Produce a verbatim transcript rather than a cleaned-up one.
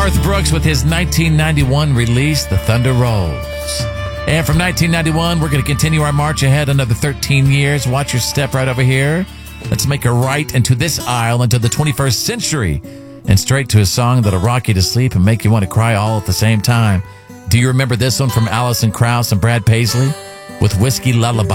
Garth Brooks with his nineteen ninety-one release, The Thunder Rolls. And from nineteen ninety-one, we're going to continue our march ahead another thirteen years. Watch your step right over here. Let's make a right into this aisle into the twenty-first century and straight to a song that'll rock you to sleep and make you want to cry all at the same time. Do you remember this one from Alison Krauss and Brad Paisley with Whiskey Lullaby?